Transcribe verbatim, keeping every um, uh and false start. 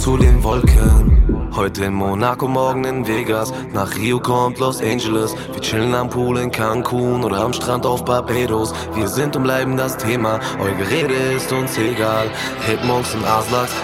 zu den Wolken. Heute in Monaco, morgen in Vegas. Nach Rio kommt Los Angeles. Wir chillen am Pool in Cancun oder am Strand auf Barbados. Wir sind und bleiben das Thema, euer Gerede ist uns egal. Hip-Monks und Aslaks,